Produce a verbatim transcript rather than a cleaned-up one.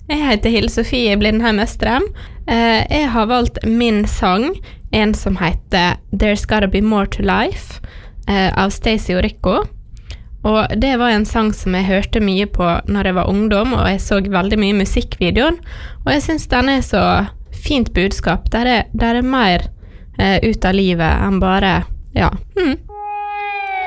Jeg heter Hilde Sofie Blindheim Østrem. Eh, jeg har valgt min sang, en som heter There's Gotta Be More to Life, eh, av Stacey Orrico. Og det var en sang som jeg hørte mye på når jeg var ungdom, og jeg så veldig mye musikkvideoer. Og jeg synes den er så fint budskap. Der er, der er mer eh, ut av livet enn bare, ja, hmm.